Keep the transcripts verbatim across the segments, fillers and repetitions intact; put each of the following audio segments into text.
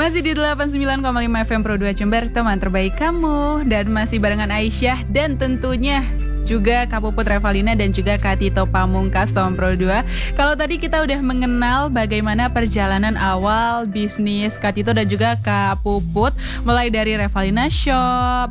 Masih di delapan puluh sembilan koma lima F M Pro dua Jember, teman terbaik kamu. Dan masih barengan Aisyah dan tentunya juga Kak Puput Revalina dan juga Kak Tito Pamungkas Tom Pro dua. Kalau tadi kita udah mengenal bagaimana perjalanan awal bisnis Kak Tito dan juga Kak Puput, mulai dari Revalina Shop,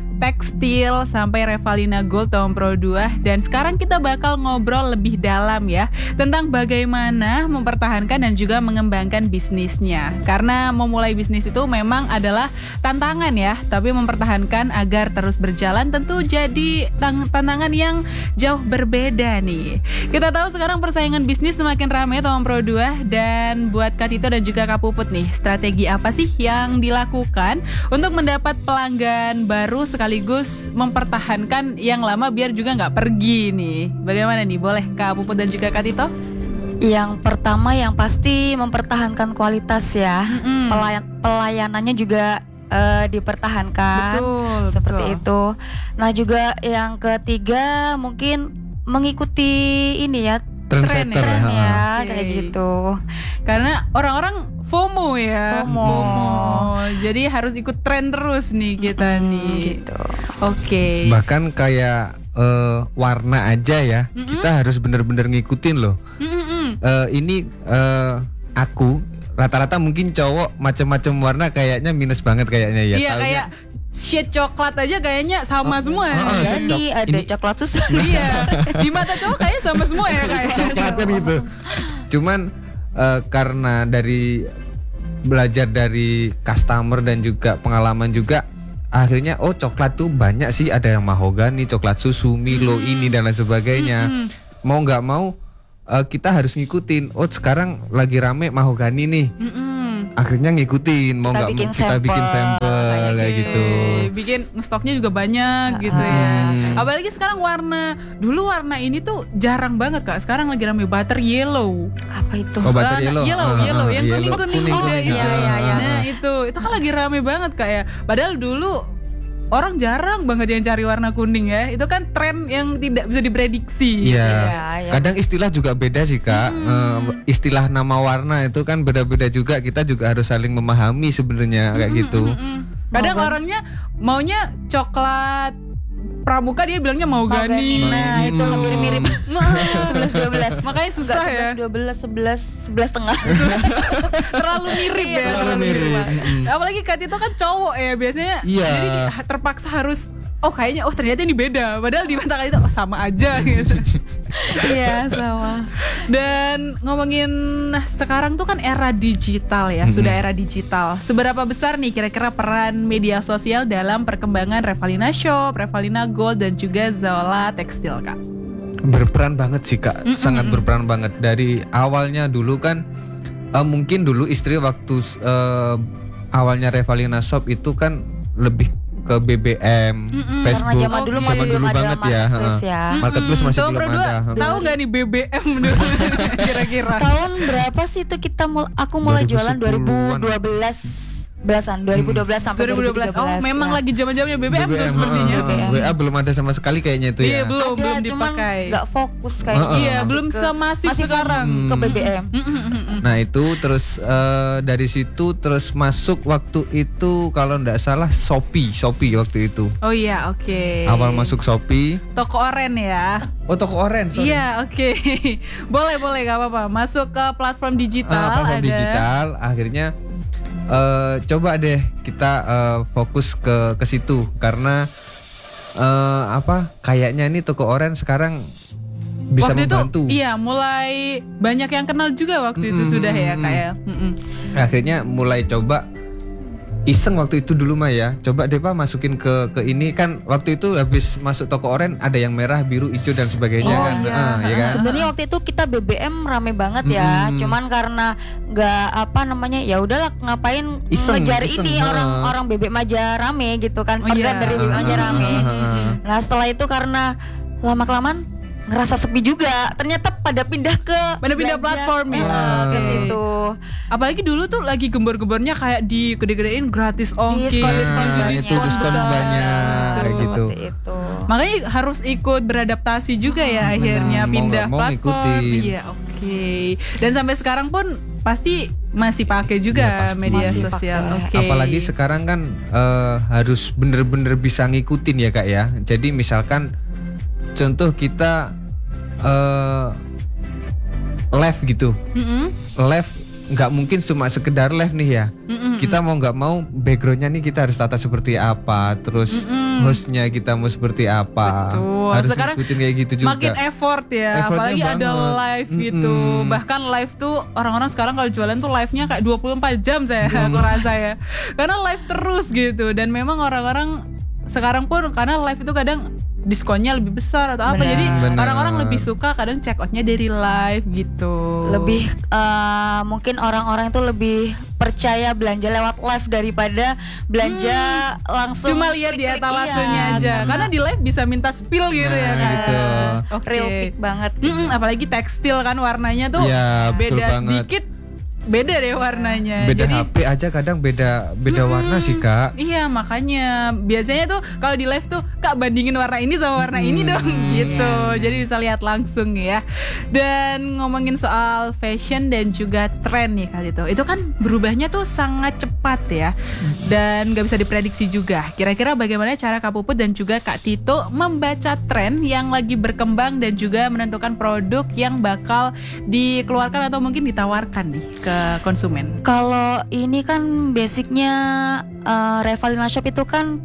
tekstil, sampai Revalina Gold Tom Pro dua. Dan sekarang kita bakal ngobrol lebih dalam ya tentang bagaimana mempertahankan dan juga mengembangkan bisnisnya. Karena memulai bisnis itu memang adalah tantangan ya, tapi mempertahankan agar terus berjalan tentu jadi tantangan yang jauh berbeda nih. Kita tahu sekarang persaingan bisnis semakin ramai Tom Pro dua. Dan buat Kak Tito dan juga Kak Puput nih, strategi apa sih yang dilakukan untuk mendapat pelanggan baru sekali sekaligus mempertahankan yang lama biar juga nggak pergi nih? Bagaimana nih? Boleh Kak Puput dan juga Kak Tito? Yang pertama yang pasti mempertahankan kualitas ya. Mm-hmm. Pelayan, pelayanannya juga uh, dipertahankan. Betul, seperti betul. itu. Nah juga yang ketiga mungkin mengikuti ini ya, trendsetter tren ya, ya okay. kayak gitu. Karena orang-orang FOMO ya. FOMO. FOMO. Jadi harus ikut tren terus nih kita mm-hmm, nih. Gitu. Oke. Okay. Bahkan kayak uh, warna aja ya, mm-hmm. kita harus benar-benar ngikutin loh. Mm-hmm. Uh, ini uh, aku rata-rata mungkin cowok macam-macam warna kayaknya minus banget kayaknya ya. Iya, kayak shade coklat aja kayaknya sama oh, semua. Oh, oh, Jadi ada ini, coklat susu. Iya. Di mata cowok kayaknya sama semua ya kayak. Coklatnya gitu. Cuman uh, karena dari belajar dari customer dan juga pengalaman juga, akhirnya oh coklat tuh banyak sih, ada yang mahogani, coklat susu, Milo mm-hmm. ini dan lain sebagainya. Mm-hmm. Mau nggak mau uh, kita harus ngikutin. Oh sekarang lagi rame mahogani nih. Mm-hmm. Akhirnya ngikutin, mau nggak mau kita bikin sampel kayak gitu. Bikin stoknya juga banyak uh, gitu ya. Hmm. Apalagi sekarang warna, dulu warna ini tuh jarang banget Kak. Sekarang lagi rame butter yellow. Apa itu? Oh butter yellow. Yellow, uh, yellow, uh, yang kuning-kuning oh, udah iya, iya, iya. Nah itu, itu kan lagi rame banget Kak ya. Padahal dulu orang jarang banget yang cari warna kuning ya. Itu kan tren yang tidak bisa diprediksi. Iya. Ya, ya. Kadang istilah juga beda sih Kak. Hmm. Uh, istilah nama warna itu kan beda-beda juga. Kita juga harus saling memahami sebenarnya kayak hmm, gitu. Hmm, hmm. Kadang Mau orangnya maunya coklat pramuka, dia bilangnya mahogani. Nah itu hampir mirip sebelas dua belas. Makanya susah ya. sebelas dua belas sebelas sebelas setengah. Terlalu mirip ya. Terlalu mirip. Apalagi Kak Tito kan cowok ya biasanya. Iya. Jadi terpaksa harus, oh kayaknya oh ternyata ini beda. Padahal di mata Kak Tito oh, sama aja gitu. Iya sama. Dan ngomongin nah, sekarang tuh kan era digital ya, mm-hmm. sudah era digital. Seberapa besar nih kira-kira peran media sosial dalam perkembangan Revalina Shop, Revalina Gold dan juga Zola Tekstil Kak? Berperan banget sih Kak, mm-hmm. sangat berperan banget. Dari awalnya dulu kan uh, mungkin dulu istri waktu uh, awalnya Revalina Shop itu kan lebih ke B B M, mm-hmm. Facebook, karena zaman dulu masih zaman belum dulu ada banget ya, marketplace ya. Marketplace masih Tom belum Pro ada. Tahu nggak nih B B M dulu kira-kira? Tahun berapa sih itu kita mul- aku mulai jualan dua ribu dua belas belasan dua ribu dua belas sampai dua ribu tiga belas. Oh, memang ya. lagi zaman-zamannya B B M, B B M tuh sepertinya. uh, uh, W A belum ada sama sekali kayaknya itu iya, ya. belum ada, belum cuman dipakai. Enggak fokus kayak uh, uh. Iya, masih belum ke, semasif masih sekarang ke B B M. Nah, itu terus uh, dari situ terus masuk waktu itu kalau enggak salah Shopee, Shopee waktu itu. Oh iya, oke. Okay. Awal masuk Shopee. Toko oren ya. Oh, toko oren, sorry. Iya, oke. Okay. boleh, boleh, gak apa-apa. Masuk ke platform digital. Uh, platform ada. digital, akhirnya uh, coba deh kita uh, fokus ke ke situ karena uh, apa? Kayaknya ini toko oren sekarang bisa waktu membantu. Itu, iya, mulai banyak yang kenal juga waktu mm-hmm. itu sudah ya, kayak. Mm-hmm. Akhirnya mulai coba iseng waktu itu dulu mah ya, coba deh Pak masukin ke ke ini kan waktu itu habis masuk toko oren ada yang merah, biru, hijau dan sebagainya oh, kan, iya. ah, ya kan? Sebenarnya waktu itu kita B B M rame banget ya, hmm. cuman karena nggak apa namanya ya udahlah ngapain iseng, ngejar iseng, ini ha. orang orang B B M aja rame gitu kan, oh, pergan iya. dari B B M aja rame. Ha, ha, ha. Nah setelah itu karena lama kelamaan ngerasa sepi juga, ternyata pada pindah ke pada pindah platform ya uh, ke situ. Apalagi dulu tuh lagi gembor-gembornya kayak di gede-gedein gratis ongkir, diskon, diskon nah, itu diskon banyak kayak gitu. Itu. Makanya harus ikut beradaptasi juga ya, hmm, akhirnya mau pindah mau platform. Ngikutin. Iya, oke. Oke. Dan sampai sekarang pun pasti masih pakai juga Ya, pasti. media Masih sosial. pakai. Oke. Apalagi sekarang kan eh, harus bener-bener bisa ngikutin ya Kak ya. Jadi misalkan contoh kita eh, live gitu, Mm-mm. live nggak mungkin cuma sekedar live nih ya. Mm-mm. Kita mau nggak mau backgroundnya nih kita harus tata seperti apa, terus Mm-mm. hostnya kita mau seperti apa. Betul. Harus Sekarang ngikutin kayak gitu juga. Makin effort ya, Effortnya apalagi ada banget. live gitu. Mm-mm. Bahkan live tuh orang-orang sekarang kalau jualan tuh live-nya kayak dua puluh empat jam saya aku rasa ya. Karena live terus gitu dan memang orang-orang sekarang pun karena live itu kadang diskonnya lebih besar atau apa. Benar. Jadi Benar. orang-orang lebih suka kadang check outnya dari live gitu. Lebih eh, mungkin orang-orang itu lebih percaya belanja lewat live daripada belanja langsung cuma lihat di klik-klik, etalasenya iya. aja. Karena di live bisa minta spill gitu ya Nah, kan. gitu. Oke. Real pick banget. Mm-mm, apalagi tekstil kan warnanya tuh Ya, betul beda banget. sedikit beda deh warnanya. Beda Jadi H P aja kadang beda beda warna sih Kak. iya makanya biasanya tuh kalau di live tuh Kak bandingin warna ini sama warna ini dong gitu. Jadi bisa lihat langsung ya. Dan ngomongin soal fashion dan juga tren nih Kak Tito. Itu kan berubahnya tuh sangat cepat ya. Dan gak bisa diprediksi juga. Kira-kira bagaimana cara Kak Puput dan juga Kak Tito membaca tren yang lagi berkembang dan juga menentukan produk yang bakal dikeluarkan atau mungkin ditawarkan nih ke konsumen. Kalau ini kan basicnya uh, Revalina Shop itu kan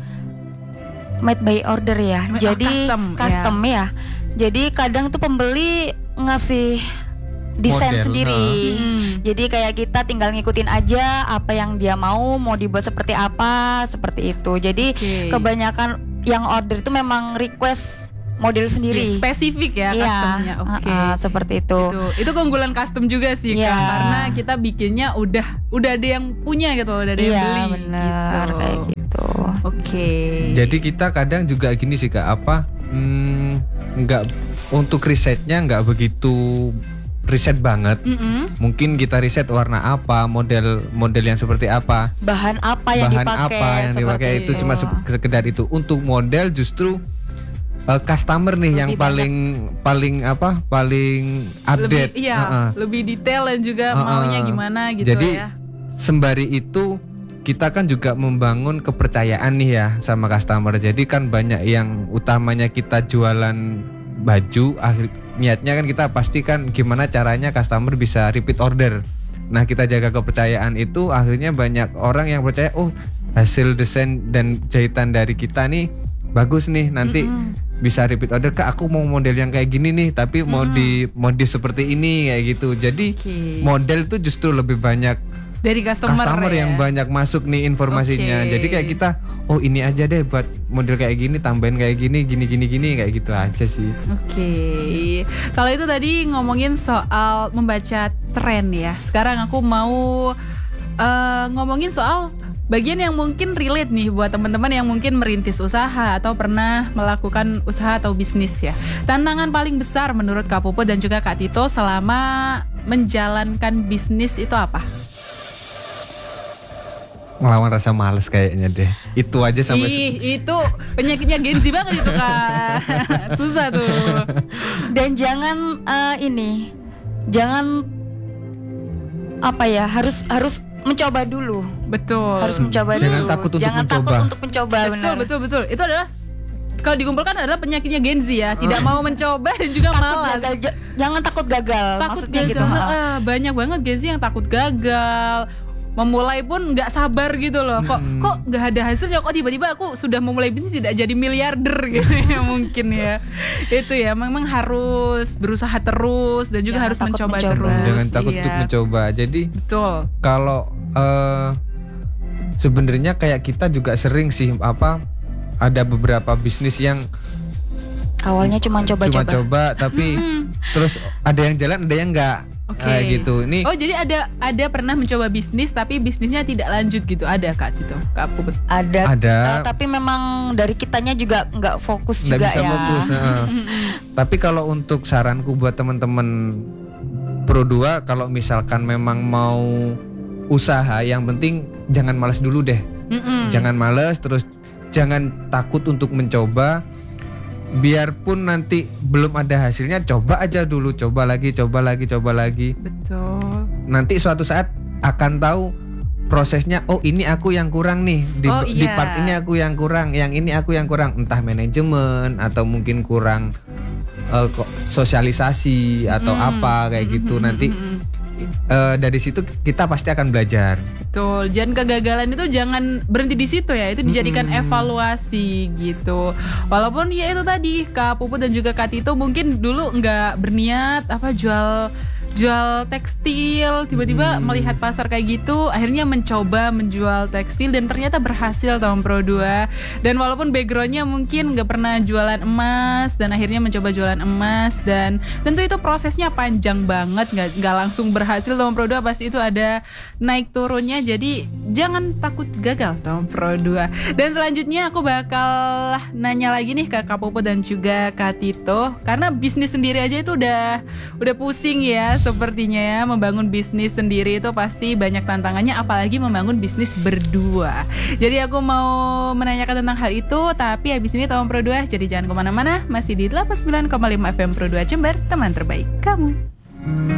made by order ya. Ah, Jadi custom, custom ya. Jadi kadang tuh pembeli ngasih desain Model, sendiri. Hmm. Jadi kayak kita tinggal ngikutin aja apa yang dia mau, mau dibuat seperti apa, seperti itu. Jadi Oke. kebanyakan yang order itu memang request model sendiri. Spesifik ya Iya, customnya. Oke. uh-uh, seperti itu. Itu, itu keunggulan custom juga sih Iya. Kak, karena kita bikinnya udah udah ada yang punya gitu, udah ada yang Iya, beli benar gitu. kayak gitu. Oke. Jadi kita kadang juga gini sih Kak, apa hmm, nggak untuk risetnya nggak begitu riset banget. Mm-mm. Mungkin kita riset warna apa, model model yang seperti apa, Bahan apa yang bahan dipakai? apa yang dipakai seperti itu cuma se- sekedar itu. Untuk model justru uh, customer nih Lebih yang banyak. paling paling apa paling update. Lebih, iya, Uh-uh. lebih detail dan juga Uh-uh. maunya gimana gitu Jadi ya. sembari itu kita kan juga membangun kepercayaan nih ya sama customer. Jadi kan banyak yang utamanya kita jualan baju, akhir niatnya kan kita pastikan gimana caranya customer bisa repeat order. Nah, kita jaga kepercayaan itu akhirnya banyak orang yang percaya, oh hasil desain dan jahitan dari kita nih bagus nih, nanti Mm-mm. bisa repeat order. Kak, aku mau model yang kayak gini nih, tapi mau di modif seperti ini kayak gitu. Jadi Oke. model tuh justru lebih banyak Dari customer, customer ya. yang banyak masuk nih informasinya. Oke. Jadi kayak kita, oh ini aja deh buat model kayak gini, tambahin kayak gini, gini gini gini kayak gitu aja sih. Oke, kalau itu tadi ngomongin soal membaca tren ya. Sekarang aku mau eh, ngomongin soal bagian yang mungkin relate nih buat teman-teman yang mungkin merintis usaha atau pernah melakukan usaha atau bisnis ya. Tantangan paling besar menurut Kak Puput dan juga Kak Tito selama menjalankan bisnis itu apa? Ngelawan rasa males kayaknya deh. Itu aja sampai se- Ih, itu penyakitnya Gen Z banget itu Kak. Susah tuh. Dan jangan eh, ini, jangan apa ya, harus harus mencoba dulu. Betul. Harus mencoba Jangan dulu. takut untuk jangan mencoba. takut untuk mencoba. Betul, benar. betul, betul. Itu adalah kalau dikumpulkan adalah penyakitnya Gen Z ya, tidak mau mencoba dan juga Takut malas. gagal, j- jangan takut gagal. Takut Maksudnya gagal. gitu. ha. Ah, banyak banget Gen Z yang takut gagal. Memulai pun nggak sabar gitu loh. Kok Hmm. kok nggak ada hasilnya? Kok tiba-tiba aku sudah memulai bisnis tidak jadi miliarder gitu ya mungkin ya. Itu ya, memang harus berusaha terus dan juga Jangan harus takut mencoba, mencoba. terus. jangan takut Iya. untuk mencoba. Jadi Betul. kalau eh, sebenarnya kayak kita juga sering sih apa ada beberapa bisnis yang Awalnya cuma cuma coba-coba. coba tapi terus ada yang jalan ada yang enggak. Oke. Eh, gitu. Ini Oh, jadi ada ada pernah mencoba bisnis tapi bisnisnya tidak lanjut gitu. Ada Kak gitu. Kak Puput. Ada. Ada. eh, tapi memang dari kitanya juga nggak fokus nggak juga bisa ya. fokus. heeh. Tapi kalau untuk saranku buat teman-teman Pro dua, kalau misalkan memang mau usaha, yang penting jangan malas dulu deh. Mm-mm. Jangan malas, terus jangan takut untuk mencoba. biarpun nanti belum ada hasilnya, coba aja dulu, coba lagi, coba lagi, coba lagi. Betul. Nanti suatu saat akan tahu prosesnya. Oh, ini aku yang kurang nih di, Oh, di iya. part ini aku yang kurang, yang ini aku yang kurang, entah manajemen atau mungkin kurang uh, ko- sosialisasi atau Hmm. apa kayak gitu. Hmm, Nanti hmm, hmm. uh, dari situ kita pasti akan belajar. Betul, dan kegagalan itu jangan berhenti di situ ya, itu dijadikan Mm-mm. evaluasi gitu. Walaupun ya itu tadi Kak Puput dan juga Kak Tito mungkin dulu nggak berniat apa jual jual tekstil, tiba-tiba Hmm. melihat pasar kayak gitu, akhirnya mencoba menjual tekstil dan ternyata berhasil tahun Pro dua. Dan walaupun backgroundnya mungkin nggak pernah jualan emas dan akhirnya mencoba jualan emas, dan tentu itu prosesnya panjang banget, nggak nggak langsung berhasil tahun Pro dua, pasti itu ada naik turunnya. Jadi jangan takut gagal tahun Pro dua. Dan selanjutnya aku bakal nanya lagi nih ke Kak Popo dan juga Kak Tito, karena bisnis sendiri aja itu udah udah pusing ya sepertinya ya. Membangun bisnis sendiri itu pasti banyak tantangannya, apalagi membangun bisnis berdua. Jadi aku mau menanyakan tentang hal itu, tapi habis ini tahun Pro dua, jadi jangan kemana-mana, masih di delapan puluh sembilan koma lima F M Pro dua Jember, teman terbaik kamu.